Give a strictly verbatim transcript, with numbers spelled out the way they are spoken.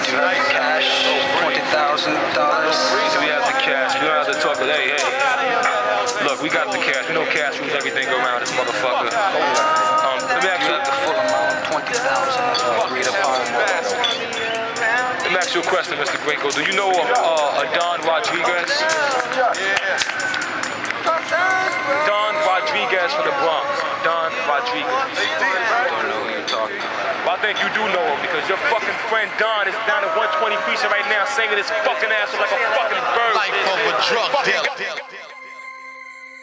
Tonight, cash, twenty thousand dollars. we have the cash. We don't have to talk. Hey, hey. Look, we got the cash. We know cash rules everything around this motherfucker. Um, let me ask You you. have the full amount, twenty thousand agreed upon. Let me ask you a question, Mister Gringo. Do you know uh, a Don Rodriguez? Don Rodriguez from the Bronx. Don Rodriguez. I don't know who you're talking about. Well, I think you do know him because your fucking friend Don is down at one twenty Precinct right now singing his fucking ass off like a fucking bird. Life of a drug dealer.